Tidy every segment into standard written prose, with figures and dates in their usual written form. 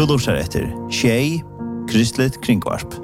Tu lussar etter Tjei, Kristlet Kringvarp.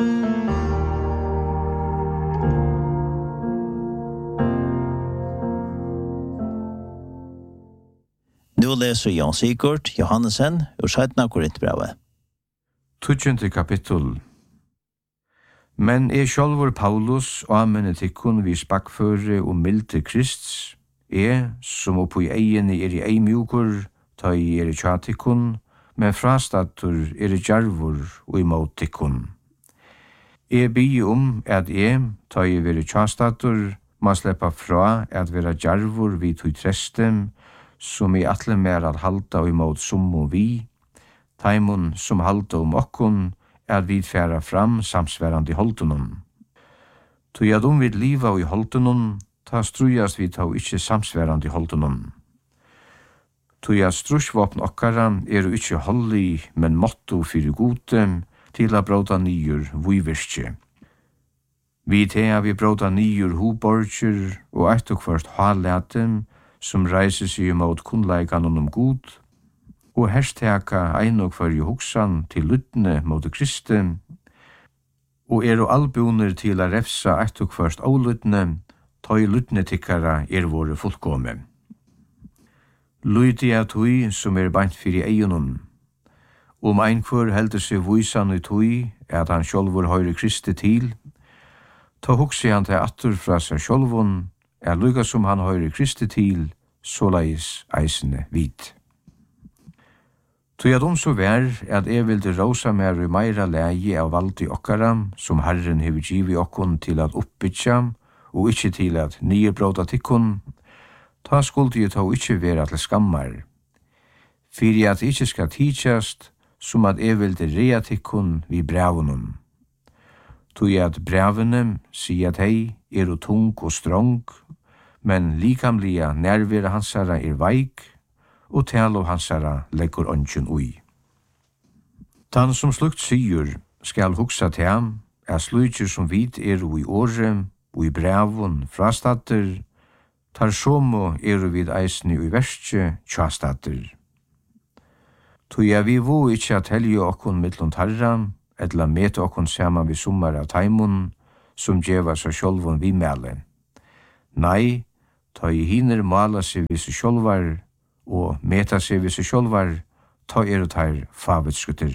Nu leser Jan Sigurd Johannesen ur 17. Korintbrevet. 20. kapittel. Men sjálvur Paulus og amene tikkun vi spakføre og milde Krists, som oppi eiene i ei mjukur, ta i tjatikkun, men frastatur djarvur og imot tikkun. Bi at ta i veri tjastatur, ma sleppa fra at vera djarvur vi tui trestem, som i atle mer at halda og imot summo vi, taimon som halda okkun, at vi færa fram samsverandi holdunum. Tui at vid liva og i holdunum, ta strujast vi ta ikkje samsverandi holdunum. Tui at strusvåpn okkara ikkje holdi, men motto fyrir gode, til a bråda nyur vuivirskje. Vi tea vi bråda nyur huborger og eitt og kvart halletem, som reiser seg mot kunnleikanum god, og hersteka ein og kvar hugsan til lyttne mot Kristi, og albuner til a refsa eitt og kvart ólyttne, ta i lyttne tikkara våre fullkomme. Lyti at hui som beint fyrir eiunum. Ein kvar heldur seg vuisan i tui, at han sjálvur høyre Kristi til, ta hugsi han til attur fra seg sjálvun, lukka som han høyre Kristi til, såleis eisene vit. Tui at så vær, at vilde rosa mer i meira leie av valdi okkara, som Herren hever givi okkun til at oppbytja, og ikkje til at nyebråda tikkun, ta skuldi ta ikkje vera til skammar. Fyrir at ikkje skal tidsjast, som at vilde rea tikkun vi brevunum. Tui at brevunum sier at hei tung og strong, men likamliga nærvera hansara veik, og talo hansara leggur ongjun ui. Tan som slukt sigur skal hugsa til ham, slutjer som vit i åre, og i brevun frastatter, tar somo vid eisni ui verskje tjastatter. Tuja vi vo ikkje at helge okkon mittlund harra, etla mete okkon saman vi sommar av taimun, som djeva seg sjolvun vi mele. Nei, ta i hiner mala seg vi seg sjolvar, og meta seg vi seg sjolvar, ta tar favetskutter.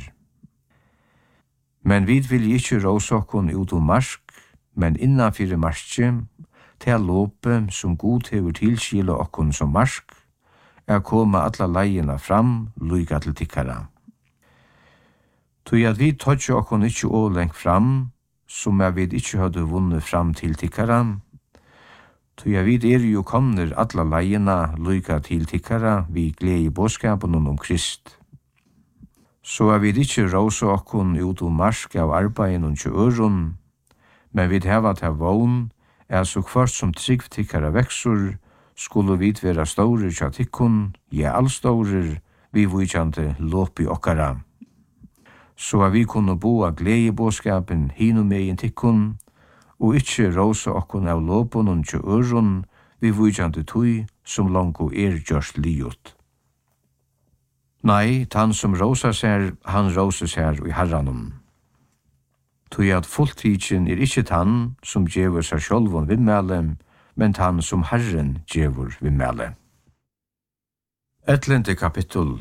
Men vi vil ikkje råse okkon ut marsk, men innanfyrir marskje, til lope som god hever tilskila okkon som marsk, koma alla leina fram, luika til tikkara. Tui at vi tøtja okkon ikkje å lengt fram, som vi ikkje hadde vunnet fram til tikkara, tui at vi jo komner alla leina luika til tikkara, vi glei båskapen Krist. Så vi ikkje råse okkon ut marsk av arbeiden og øron, men vi heva til vogn, så kvart som trygg tikkara veksur, skulle vi vera store tja tikkun, allstore, vi vujkjante lopi okkara. Så vi kunne boa glei båskapen hinu megin tikkun, og ikkje råse okkon av lopun og tja øron, vi vujkjante tui som lango gjørst liot. Nei, tan som råsa seg, han råsa seg i herranum. Tui at fulltidjen ikkje tann som djevur seg sjolvun vimmele, men tann som Herren djevur vimmele. 11. kapittel.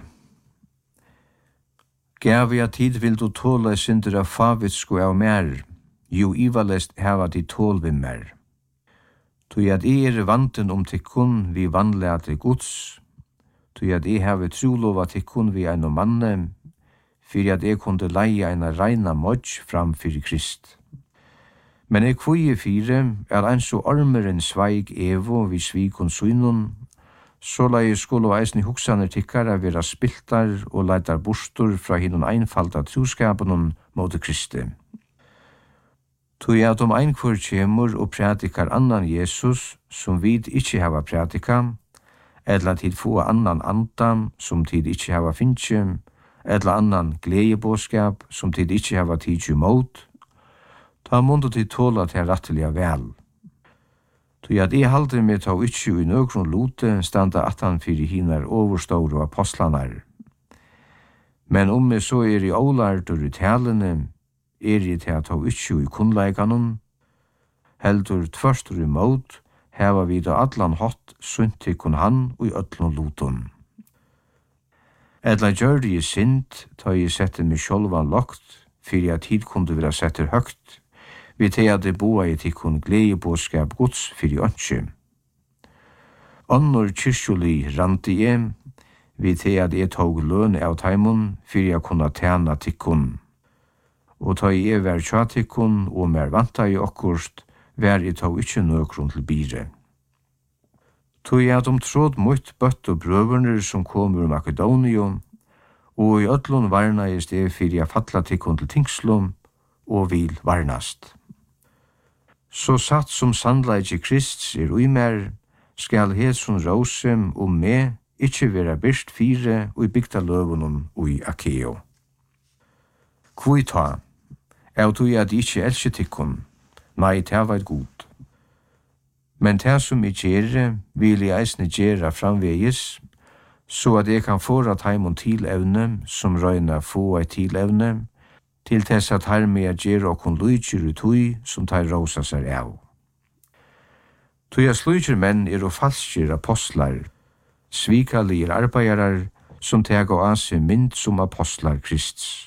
Gav jeg tid vil du tåle syndra favitsko av mer, jo ivalest heva de tål vimmer. Tui at vanten tikkun vi vannleate Guds, tui at heve trulova tikkun vi ein manne, fyrir at kunde leia eina reina modj fram fyrir Krist. Men kvøye fire ein så ormeren sveig evo vi svikon synun, så leie skolo eisni hugsaner tikkara vera spiltar og leitar bostur fra hinun einfalda truskapen mot Kristi. Tui at ein kvør kjemur og pratikar annan Jesus, som vid ikkje hava pratika, edla tid få annan anda, som tid ikkje hava finnje, edla annan gledebåskap, som tid ikkje hava tidju mot, ta mundu til tåla til rattelige vel. Tui at halder med ta ikkje i nøkron lote standa at han fyrir hinar overståre apostlanar. Men me så i ólardur i talene, i til at ha ikkje i kunnleikanon, heldur tverstur i måt, heva vi da allan hatt suntikon han og i öllun luton. Edla gjørði i synd, ta I sette mig sjálvan lokt, fyrir at hit kunde vera setter høgt, vi til at det boa I tikkun gledebåskap gods fyrir ønskje. Annor kyrkjuli randi vi til at jeg tog løn av taimon fyrir jeg kunne tjena tikkun. Og ta jeg vær tja tikkun og mer vanta I okkurst, vær jeg tog ikkje nøkron til bire. Tog jeg tråd mot bøtt og brøverner som kom ur Makedonium, og I öllun varna I sted fyrir jeg fatla tikkun til tingslum, og vil varnast. Så satt som sandleik I Krist uimer, skal hesun rosem me, ikkje vera byrst fire og I bygda løvunum og I Akeo. Kvui ta, tog at ikkje elskje tikkun, nei, ta var god. Men ta som I gjere, vil I eisne gjera framvegis, så at jeg kan fåra taimon til evne, som røyna få ei til evne, til tess at her med gjera okon lujtjur utui, som tar rosa seg av. Toja slujtjur menn og falskir apostlar, svikalir arbeidarar, som tega av seg mynd som apostlar Krists.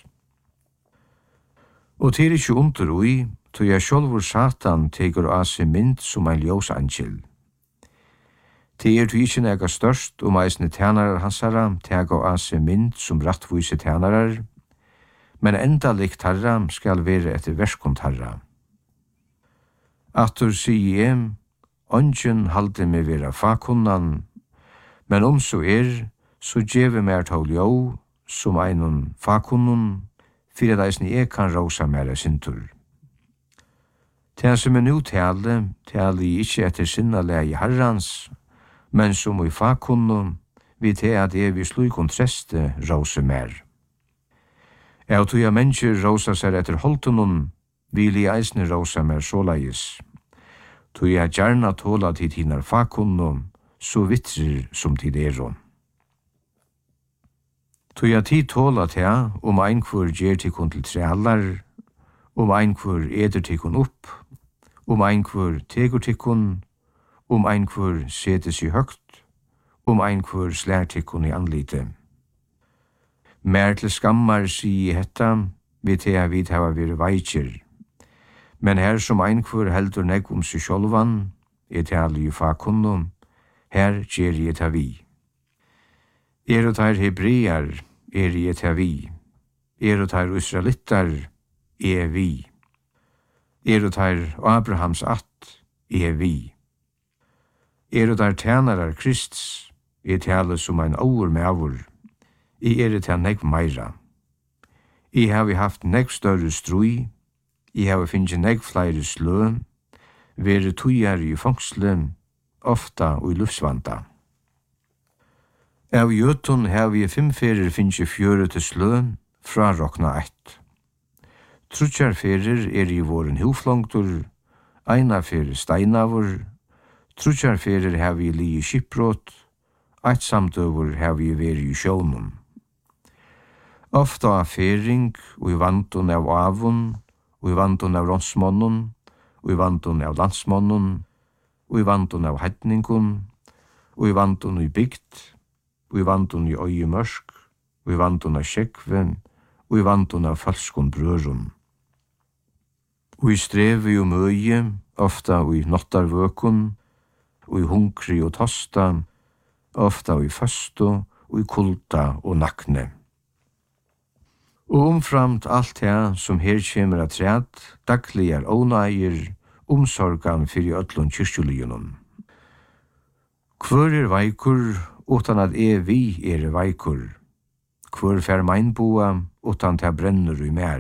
Og til ikkje under ui, toja sjálfur Satan tegur av seg mynd som ein ljósangel. Til du ikkje nega størst eisne tjenarar hansara tega av seg mynd som rattvise tjenarar, men enda likt herra skal være etter verskont herra. Atur sier ongen halde me vera fakunnan, men så så gjeve mer tål jo, som einon fakunnun, fyrir at eisne kan rosa mer sintur. Til som nu tale I ikkje etter sinnalegi herrans, men som I fakunnun, vi til at vi slukon treste rosa mer. Tog jeg mennesker rosa seg etter holtunun, vil I eisne rosa mer såleis. Tog jeg gjerna tåla til hinar fakunnun, så vittrir som til deron. Tog jeg tid tåla til einkvur gjer tikkun til treallar, einkvur eder tikkun opp, einkvur tegur tikkun, einkvur setes I høgt, einkvur slær tikkun I anlite. Mer til skammar sier hetta, vi til vi hava vire veikir. Men her som einkvur heldur negg seg sjálvan, til I fakunnum, her gjer I ta vi. Og tar hebrear, I ta vi. Og tar israelittar, vi. Og tar Abrahams att, vi. Og tar tjenarar Krists, tale som ein over mevor, til negg meira. Har vi haft negg større strui, har vi finnst negg flere slø, vere tujar I fangsle, ofta og I luftsvanda. Av jötun har vi 5 ferir finnst fjøre til slø, fra rokna 1. Trutjar ferir I våren huflongtur, eina ferir steinavur, trutjar ferir har vi li I skipbrot, eit samtøver har vi veri I sjónum. Ofta av fering, og I vantun av avun, og I vantun av ronsmonnun, og I vantun av landsmonnun, og I vantun av heitningun, og I vantun I bygd, og I vantun I øyemørsk, og I vantun av skjekven, og I vantun av falskun brørum. Og I strevi og møye, ofta og I nottarvøkun, og I hunkri og tosta, ofta og I fastu, og I kulda og nakne. Og omframt alt det som her kjemur at træt, daglig ånægir, omsorgan fyrir öllun kyrkjuligunum. Hvor veikur, utan at vi veikur? Hvor fer meinboa, utan ta brennur I mer?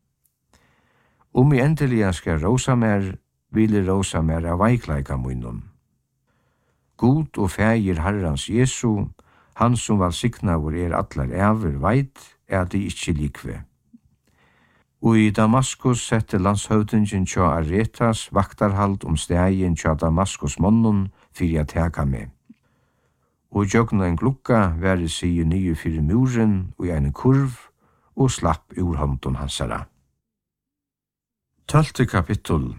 I endelig skal rosa mer, vil rosa mer av veikleika munnum. God og fægir Herrans Jesu, han som valsigna vår allar æver veit, de ikkje likve. Og I Damaskus sette landshøvdingen tja Aretas vaktarhald stegin tja Damaskus monnun fyrir at teka med. og jøgna en glukka væri sige nye fyrir muren og en kurv og slapp ur hånden hansara. 12. kapittel.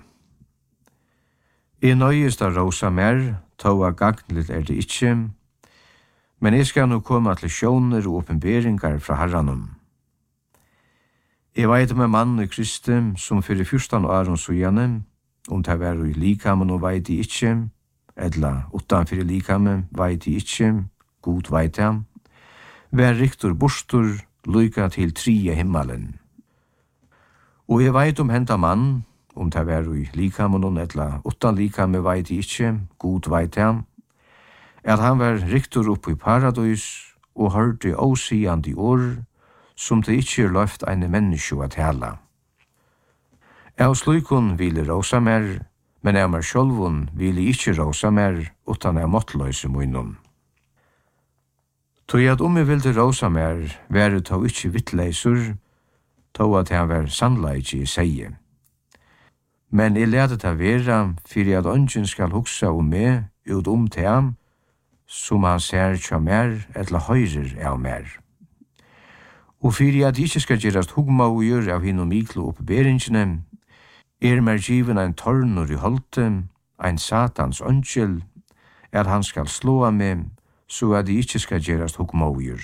Nøyest av rosa mer, tåa gagnligt det ikkje, men jeg skal nå komme til sjåner og åpenberingar fra Herranum. Jeg veit om en mann i Kristi som fyrir 14 år sujane, om det var i likamen og veit I ikkje, edla utanfyr likamen veit I ikkje, god veit han, vær riktur bostur, lyka til 3 himmelen. Og jeg veit om henta mann, om det var i likamen edla utan likamen veit I ikkje, god veit han, at han var riktur opp i paradis og hørte åsiande år, som det ikkje løft eine menneske at hela. Av slukon ville rosa mer, men av meg sjølvun ville ikkje rosa mer, utan av måttløse munnen. Tog at jeg ville rosa mer, være tog ikkje vittleisur, tog at han var sannleik I seie. Men jeg lærte det være, fyrir at ønsken skal hugsa om meg, ut om til ham, som han ser tja mer, etla høyrer av mer. Og fyrir at ikkje skal gjerast hugmaugur av hinn og miklo oppberingene, mer given ein tornur I holte, ein satans ønskjel, at han skal slå med, så at de ikkje skal gjerast hugmaugur.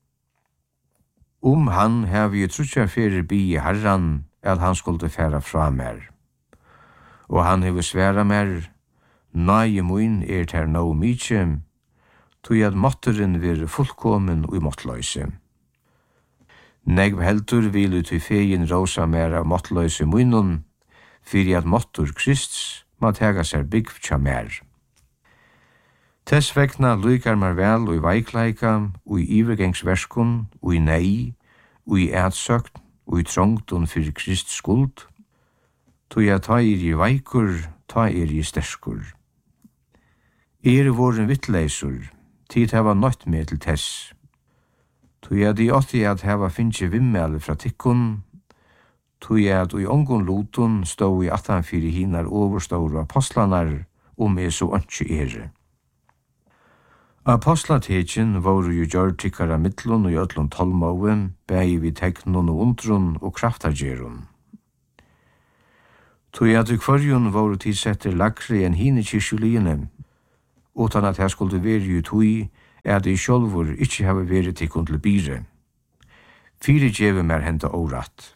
Om han har vi trutja fyrir bi I Herran, at han skulle færa fra mer. Og han hever sværa mer, nei mun ter no mykje, tog at måtteren vir fullkomen og I måttløse. Negv heldur vil ut I fegin rosa mer av måttløse munnen, fyrir at måttur Krists ma tega seg byggv tja mer. Tess vegna lykar mar vel og I veikleika, og I ivergengsverskun, og I nei, og I ætsøkt, og I trångtun fyrir Krists skuld, tog jeg ta I veikur, ta I sterskur. Voren vittleisur, tid heva nøtt med til tess. Tog jeg de åtti at heva finnje vimmel fra tikkun, tog jeg at I ongon lotun stå I atan fyrir hinar overståre apostlanar, med så ønske Apostlatekin voru jo gjør tikkara mittlun og I öllun tolmåen, bægi vi teknun og undrun og kraftagerun. Tog jeg at I kvarjun voru tidsetter lakri enn hine kyrkjuliene, utan at her skulle veri tui, at I sjolvur ikkje hava veri tikkun til bire. Fyri djeve mer henta óratt.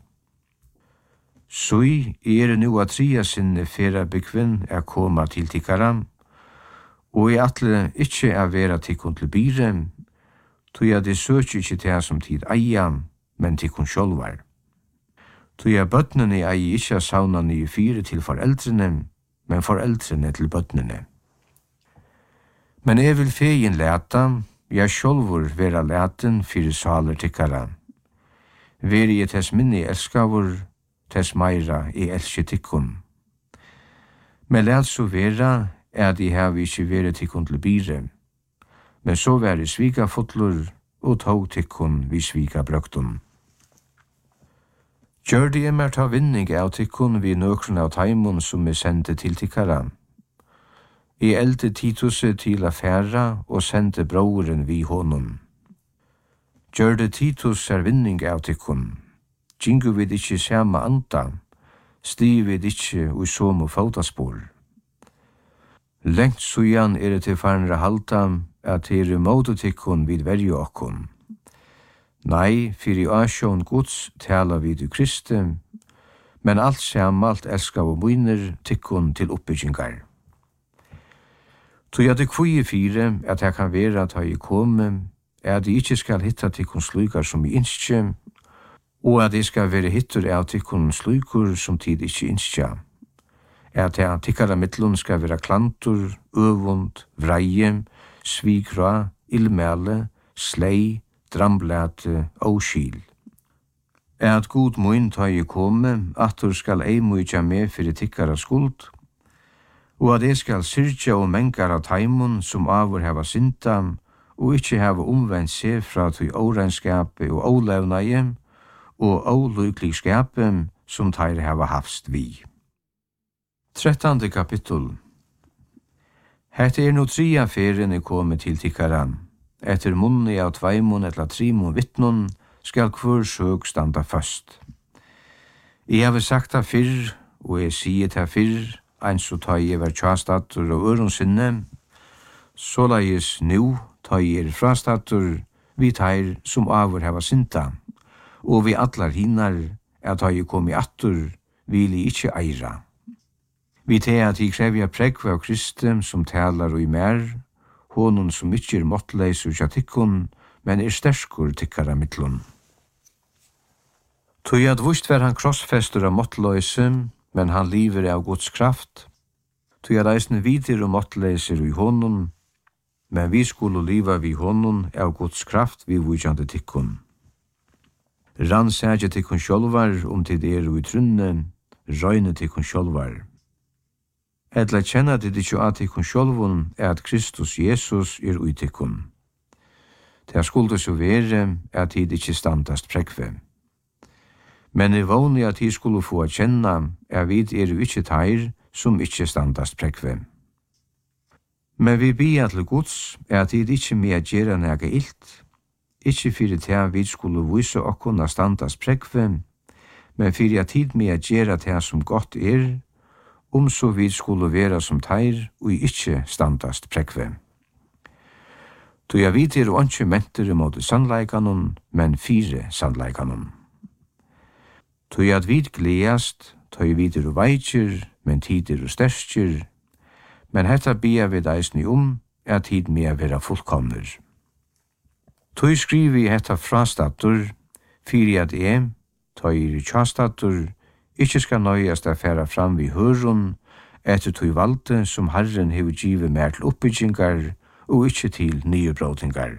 Sui nu at tria sinne fera bykvinn koma til tikkara, og I atle ikkje vera tikkun til bire, tog jeg det søkje ikkje til som tid eia, men tikkun sjolvar. Tog jeg bøtnene eie ikkje sauna nye fire til foreldrene, men foreldrene til bøtnene. Men jeg vil fegin leta, jeg sjolvur vera leten fyrir saler tikkara. Veri jeg tess minni elskavur, tess meira I elskje tikkun. Men let så vera, at I hev ikkje veri tikkun til bire, men så veri svika fotlur, og tog tikkun vi svika brøktun. Gjør de mer ta vinning av tikkun vi nøkron av taimon som sendte til tikkara. I eldte Tituset til affæra og sendte broren vi honom. Gjør det Titus vinning av tikkun. Gingu vid ikkje sama anda, sti vid ikkje ui somo fotaspor. Lengt sujan det til farnra halta, at måte tikkun vid verju okkun. Nei, fyrir asjon Guds tala vid u Kristi, men alt samalt elskav og muiner tikkun til oppbyggingar. Tog at det kvøye fire, at jeg kan være at jeg komme, at jeg ikke skal hitta tikkun slukar som I innskje, og at jeg skal være hittur av tikkun slukur som tid ikke innskje. At jeg tikkara mittlun skal være klantur, øvund, vreie, svikra, ilmæle, slei, dramblæte og skil. At god mun ta jeg komme, atur skal ei mykja med fyrir tikkara skuld, og at jeg skal syrja og mengar av taimon som avur heva synda, og ikkje heva omvendt seg fra tui åreinskapet og ålevnaie, og ålykligskapet som teir heva hafst vi. 13. kapittel. Hette no 3 ferien kommet til tikkara, etter munni av 2 eller 3 vittnon, skal hver søg standa fast. Jeg har sagt det fyrr, og jeg sier det fyrr, eins og ta jeg var tjastatur og øron sinne, så leies nu ta jeg frastatur, vi teir som avur hava synta, og vi allar hinar, at ta jeg kom i attur, vil jeg ikkje eira. Vi teir at jeg krevja prekva av Kristum som talar og i mer, honon som ikkje måttleis ur tikkun, men sterskur tikkara mittlun. Tog at vust var han krossfester av måttleisum, men han liver av Guds kraft. Tog at eisne vidir og måttleiser i honon, men vi skulle liva vi honon av Guds kraft vi vujande tikkun. Rannsægje tikkun sjolvar til det i trunne, røyne tikkun sjolvar. Etla kjenna til ikkje at tikkun sjolvun at Kristus Jesus ui tikkun. Det skulle så være at tid ikkje standast prekve. Men er vånig at de skulle få kjenna vid ikkje teir som ikkje standast prekve. Men vi bia til Guds at de ikkje med gjera nega ilt, ikkje fyrir til vi skulle vise okkona standast prekve, men fyrir at tid med gjera til som godt så vi skulle vera som teir og ikkje standast prekve. Tog jeg vidir og ikke mentere mot sannleikanon, men 4 sannleikanon. Tog jeg at vid gledast, tog jeg vidir og veitjer, men tider og sterskjer, men hetta bia vi eisni at tid med vera fullkomner. Tog skrivi hetta frastatur, fyrir at tog jeg tjastatur, ikkje skal nøyast a færa fram vi høron, etter tog valde som Herren hever givet mer til oppbyggingar, og ikkje til nye bråtingar.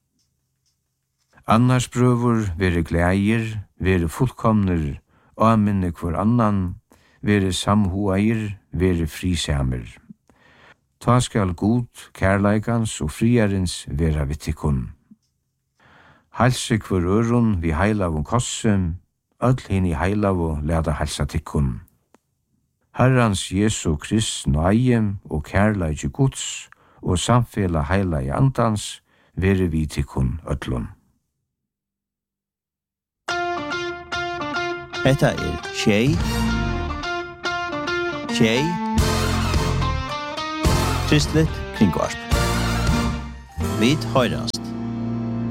Annars brøver vere gleier, vere fullkomner, avminne hver annan, vere samhoair, vere frisamer. Ta skal god, kærleikans og friarens vera vittikun. Halse hver øron vi heilavun kossum, öll hinn i heilavu leda halsa tikkun. Herrans Jesu Krist nøyem og kærleiki Guds, og samfela heila i andans, vere vi tikkun öllun. Hetta Tjei, Kristelig kringvarp. Vi høyrast.